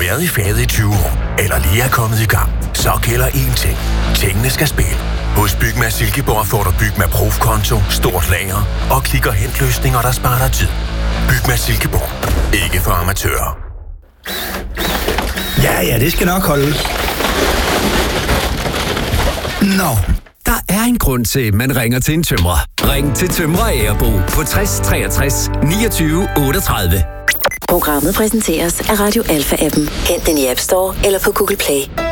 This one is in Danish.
været i faget i 20 år, eller lige er kommet i gang, så gælder én ting. Tingene skal spille. Hos Bygma Silkeborg får du Bygma Prof-konto, stort lager og klik og hent løsninger, der sparer dig tid. Bygma Silkeborg. Ikke for amatører. Ja, det skal nok holde. Nå, der er en grund til, at man ringer til en tømrer. Ring til Tømrer Agerbo på 60 63 29 38. Programmet præsenteres af Radio Alpha-appen. Hent den i App Store eller på Google Play.